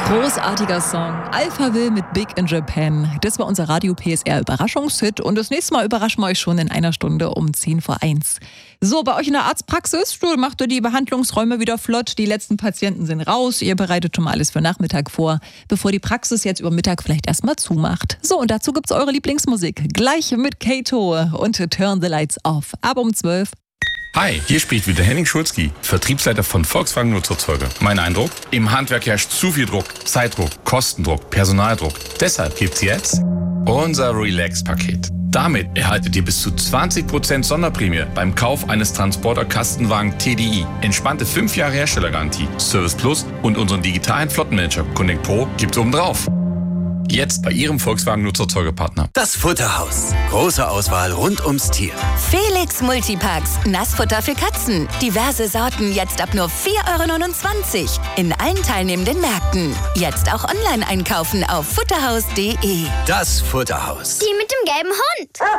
Großartiger Song. Alphaville mit Big in Japan. Das war unser Radio PSR Überraschungshit und das nächste Mal überraschen wir euch schon in einer Stunde um 1:10. So, bei euch in der Arztpraxis, macht ihr die Behandlungsräume wieder flott. Die letzten Patienten sind raus. Ihr bereitet schon mal alles für Nachmittag vor, bevor die Praxis jetzt über Mittag vielleicht erstmal zumacht. So, und dazu gibt's eure Lieblingsmusik. Gleich mit Kato und Turn the Lights Off. Ab um 12. Hi, hier spricht wieder Henning Schulzki, Vertriebsleiter von Volkswagen Nutzerzeuger. Mein Eindruck? Im Handwerk herrscht zu viel Druck, Zeitdruck, Kostendruck, Personaldruck. Deshalb gibt's jetzt unser Relax-Paket. Damit erhaltet ihr bis zu 20% Sonderprämie beim Kauf eines Transporter-Kastenwagen TDI. Entspannte 5 Jahre Herstellergarantie, Service Plus und unseren digitalen Flottenmanager Connect Pro gibt's obendrauf. Jetzt bei Ihrem Volkswagen Nutzerzeugerpartner. Das Futterhaus. Große Auswahl rund ums Tier. Felix Multipacks. Nassfutter für Katzen. Diverse Sorten jetzt ab nur 4,29 € in allen teilnehmenden Märkten. Jetzt auch online einkaufen auf futterhaus.de. Das Futterhaus. Die mit dem gelben Hund.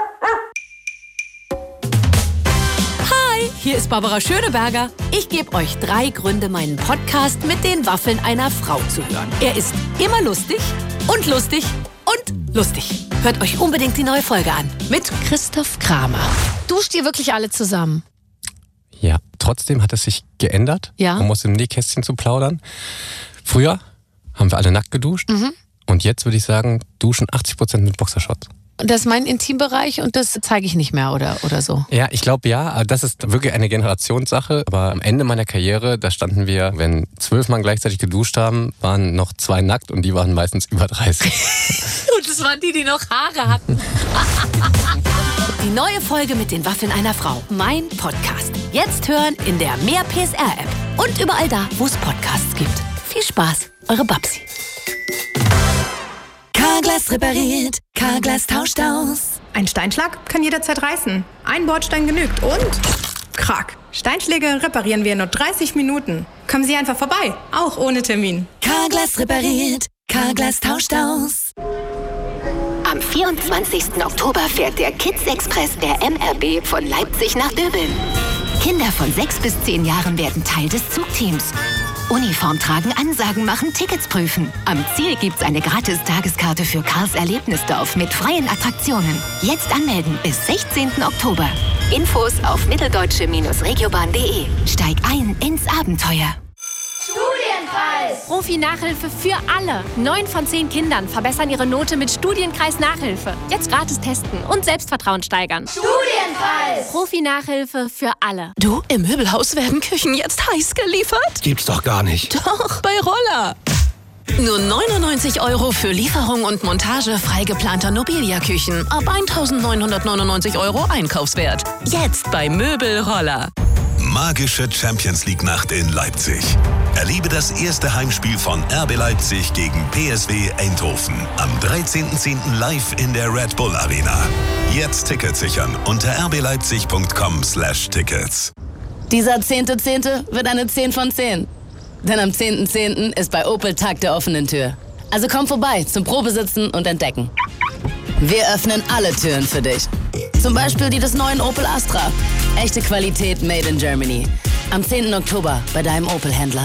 Hi, hier ist Barbara Schöneberger. Ich gebe euch 3 Gründe, meinen Podcast mit den Waffeln einer Frau zu hören. Er ist immer lustig und lustig und lustig. Hört euch unbedingt die neue Folge an mit Christoph Kramer. Duscht ihr wirklich alle zusammen? Ja, trotzdem hat es sich geändert, um aus dem Nähkästchen zu plaudern. Früher haben wir alle nackt geduscht und jetzt würde ich sagen, duschen 80% mit Boxershorts. Das ist mein Intimbereich und das zeige ich nicht mehr oder so. Ja, ich glaube ja, das ist wirklich eine Generationssache. Aber am Ende meiner Karriere, da standen wir, wenn 12 Mann gleichzeitig geduscht haben, waren noch 2 nackt und die waren meistens über 30. Und das waren die noch Haare hatten. Die neue Folge mit den Waffeln einer Frau. Mein Podcast. Jetzt hören in der Mehr PSR-App und überall da, wo es Podcasts gibt. Viel Spaß, eure Babsi. Carglass repariert, Carglass tauscht aus. Ein Steinschlag kann jederzeit reißen. Ein Bordstein genügt und krack. Steinschläge reparieren wir in nur 30 Minuten. Kommen Sie einfach vorbei, auch ohne Termin. Carglass repariert, Carglass tauscht aus. Am 24. Oktober fährt der Kids Express der MRB von Leipzig nach Döbeln. Kinder von 6 bis 10 Jahren werden Teil des Zugteams. Uniform tragen, Ansagen machen, Tickets prüfen. Am Ziel gibt's eine gratis Tageskarte für Karls Erlebnisdorf mit freien Attraktionen. Jetzt anmelden bis 16. Oktober. Infos auf mitteldeutsche-regiobahn.de. Steig ein ins Abenteuer. Studienkreis. Profi-Nachhilfe für alle. 9 von 10 Kindern verbessern ihre Note mit Studienkreis-Nachhilfe. Jetzt gratis testen und Selbstvertrauen steigern. Studienkreis. Profi-Nachhilfe für alle. Du, im Möbelhaus werden Küchen jetzt heiß geliefert? Gibt's doch gar nicht. Doch, bei Roller. Nur 99 € für Lieferung und Montage frei geplanter Nobilia-Küchen. Ab 1.999 € Einkaufswert. Jetzt bei Möbelroller. Magische Champions-League-Nacht in Leipzig. Erlebe das erste Heimspiel von RB Leipzig gegen PSV Eindhoven. Am 13.10. live in der Red Bull Arena. Jetzt Tickets sichern unter rbleipzig.com/Tickets. Dieser 10.10. wird eine 10 von 10. Denn am 10.10. ist bei Opel Tag der offenen Tür. Also komm vorbei zum Probesitzen und Entdecken. Wir öffnen alle Türen für dich. Zum Beispiel die des neuen Opel Astra. Echte Qualität made in Germany. Am 10. Oktober bei deinem Opel-Händler.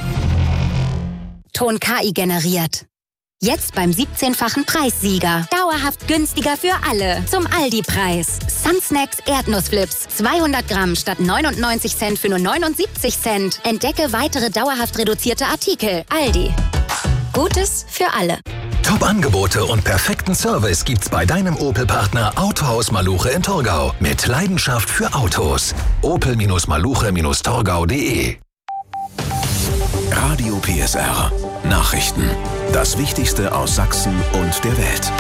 Ton KI generiert. Jetzt beim 17-fachen Preissieger. Dauerhaft günstiger für alle. Zum Aldi-Preis. Sunsnacks Erdnussflips. 200 Gramm statt 99 Cent für nur 79 Cent. Entdecke weitere dauerhaft reduzierte Artikel. Aldi. Gutes für alle. Top-Angebote und perfekten Service gibt's bei deinem Opel-Partner Autohaus Maluche in Torgau. Mit Leidenschaft für Autos. Opel-Maluche-Torgau.de. Radio PSR. Nachrichten. Das Wichtigste aus Sachsen und der Welt.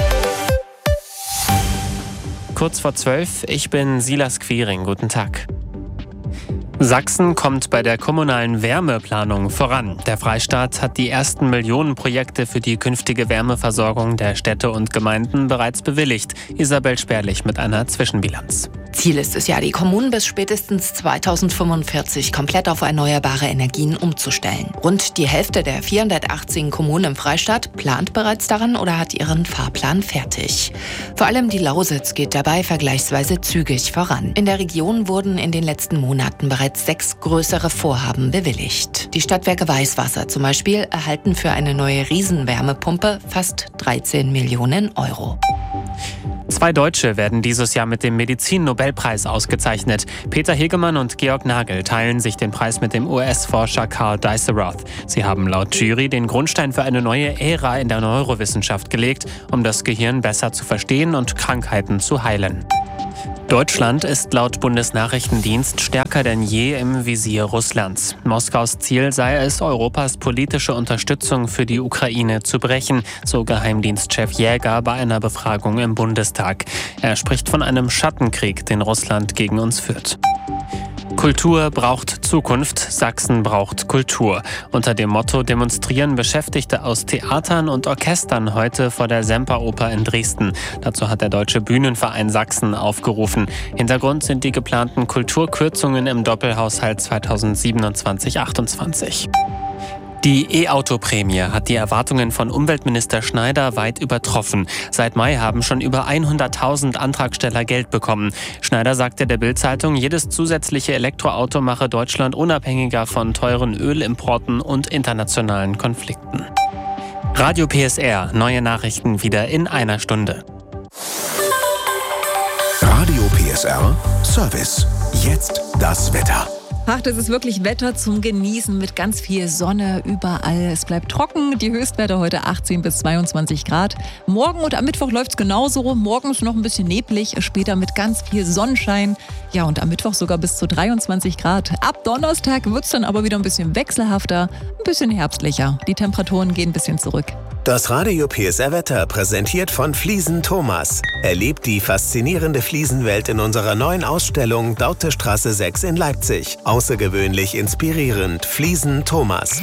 Kurz vor 12, ich bin Silas Quiring. Guten Tag. Sachsen kommt bei der kommunalen Wärmeplanung voran. Der Freistaat hat die ersten Millionenprojekte für die künftige Wärmeversorgung der Städte und Gemeinden bereits bewilligt. Isabel Sperlich mit einer Zwischenbilanz. Ziel ist es ja, die Kommunen bis spätestens 2045 komplett auf erneuerbare Energien umzustellen. Rund die Hälfte der 418 Kommunen im Freistaat plant bereits daran oder hat ihren Fahrplan fertig. Vor allem die Lausitz geht dabei vergleichsweise zügig voran. In der Region wurden in den letzten Monaten bereits bereits 6 größere Vorhaben bewilligt. Die Stadtwerke Weißwasser zum Beispiel erhalten für eine neue Riesenwärmepumpe fast 13 Millionen Euro. 2 Deutsche werden dieses Jahr mit dem Medizin-Nobelpreis ausgezeichnet. Peter Hegemann und Georg Nagel teilen sich den Preis mit dem US-Forscher Karl Dijsselroth. Sie haben laut Jury den Grundstein für eine neue Ära in der Neurowissenschaft gelegt, um das Gehirn besser zu verstehen und Krankheiten zu heilen. Deutschland ist laut Bundesnachrichtendienst stärker denn je im Visier Russlands. Moskaus Ziel sei es, Europas politische Unterstützung für die Ukraine zu brechen, so Geheimdienstchef Jäger bei einer Befragung im Bundestag. Er spricht von einem Schattenkrieg, den Russland gegen uns führt. Kultur braucht Zukunft, Sachsen braucht Kultur. Unter dem Motto demonstrieren Beschäftigte aus Theatern und Orchestern heute vor der Semperoper in Dresden. Dazu hat der Deutsche Bühnenverein Sachsen aufgerufen. Hintergrund sind die geplanten Kulturkürzungen im Doppelhaushalt 2027-28. Die E-Auto-Prämie hat die Erwartungen von Umweltminister Schneider weit übertroffen. Seit Mai haben schon über 100.000 Antragsteller Geld bekommen. Schneider sagte der Bild-Zeitung, jedes zusätzliche Elektroauto mache Deutschland unabhängiger von teuren Ölimporten und internationalen Konflikten. Radio PSR, neue Nachrichten wieder in einer Stunde. Radio PSR, Service. Jetzt das Wetter. Ach, das ist wirklich Wetter zum Genießen mit ganz viel Sonne überall. Es bleibt trocken, die Höchstwerte heute 18 bis 22 Grad. Morgen und am Mittwoch läuft es genauso. Morgens noch ein bisschen neblig, später mit ganz viel Sonnenschein. Ja, und am Mittwoch sogar bis zu 23 Grad. Ab Donnerstag wird es dann aber wieder ein bisschen wechselhafter, ein bisschen herbstlicher. Die Temperaturen gehen ein bisschen zurück. Das Radio PSR Wetter präsentiert von Fliesen Thomas. Erlebt die faszinierende Fliesenwelt in unserer neuen Ausstellung Dautestraße 6 in Leipzig. Außergewöhnlich inspirierend. Fliesen Thomas.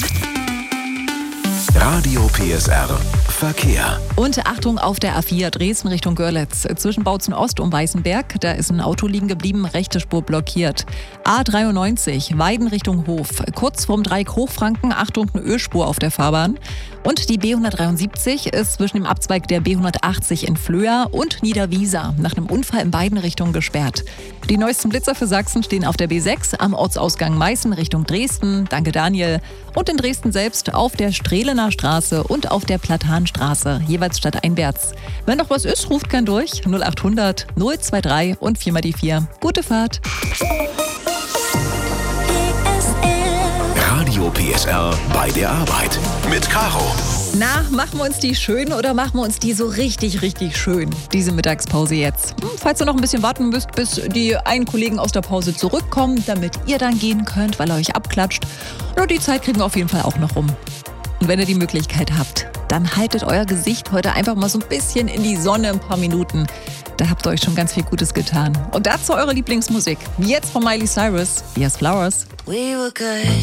Radio PSR Verkehr. Und Achtung auf der A4 Dresden Richtung Görlitz. Zwischen Bautzen Ost und Weißenberg, da ist ein Auto liegen geblieben, rechte Spur blockiert. A93 Weiden Richtung Hof. Kurz vorm Dreieck Hochfranken, Achtung, eine Ölspur auf der Fahrbahn. Und die B173 ist zwischen dem Abzweig der B180 in Flöa und Niederwiesa nach einem Unfall in beiden Richtungen gesperrt. Die neuesten Blitzer für Sachsen stehen auf der B6 am Ortsausgang Meißen Richtung Dresden. Danke Daniel. Und in Dresden selbst auf der Strehlener Straße und auf der Platanstraße, jeweils stadteinwärts. Wenn noch was ist, ruft gern durch 0800 023 und 4 mal die 4. Gute Fahrt. Radio PSR bei der Arbeit mit Caro. Na, machen wir uns die schön oder machen wir uns die so richtig, richtig schön, diese Mittagspause jetzt? Falls ihr noch ein bisschen warten müsst, bis die einen Kollegen aus der Pause zurückkommen, damit ihr dann gehen könnt, weil er euch abklatscht. Oder die Zeit kriegen wir auf jeden Fall auch noch rum. Und wenn ihr die Möglichkeit habt, dann haltet euer Gesicht heute einfach mal so ein bisschen in die Sonne ein paar Minuten. Da habt ihr euch schon ganz viel Gutes getan. Und dazu eure Lieblingsmusik. Wie jetzt von Miley Cyrus. Here's Flowers. We were good.